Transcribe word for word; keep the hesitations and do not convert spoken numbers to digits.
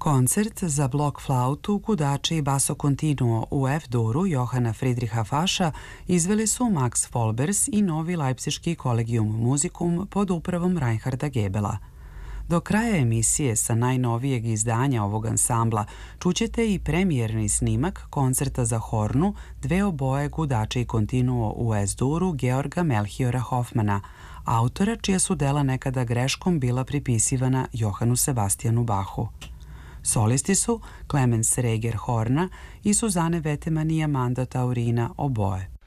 Koncert za blok flautu, gudače i basso continuo u F-duru Johana Friedricha Fascha izveli su Max Folbers i Novi Leipziški Collegium Musicum pod upravom Reinharda Gebela. Do kraja emisije sa najnovijeg izdanja ovog ansambla čućete i premijerni snimak koncerta za hornu, dve oboje, gudače i continuo u S-duru Georga Melchiora Hofmana, autora čija su dela nekada greškom bila pripisivana Johanu Sebastijanu Bachu. Solisti su Clemens Reger horna i Suzane Veteman i Amanda Taurina oboje.